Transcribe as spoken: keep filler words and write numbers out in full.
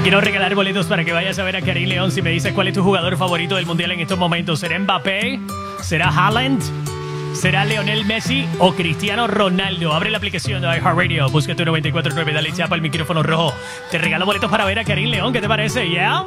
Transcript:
quiero regalar boletos para que vayas a ver a Karim León. Si me dices cuál es tu jugador favorito del Mundial en estos momentos, ¿será Mbappé? ¿Será Haaland? ¿Será Lionel Messi o Cristiano Ronaldo? Abre la aplicación de iHeartRadio, busca tu noventa y cuatro punto nueve, dale chapa al micrófono rojo. Te regalo boletos para ver a Karim León, ¿qué te parece? ¿Yeah?